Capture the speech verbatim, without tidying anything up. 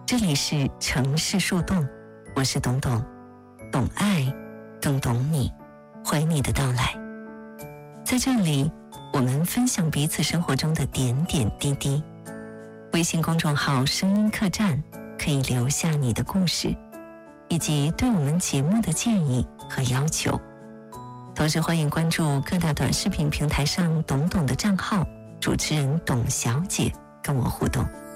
这里是城市树洞，我是董董，懂爱更懂你，欢迎你的到来。在这里我们分享彼此生活中的点点滴滴。微信公众号声音客栈可以留下你的故事以及对我们节目的建议和要求，同时欢迎关注各大短视频平台上董董的账号，主持人董小姐跟我互动。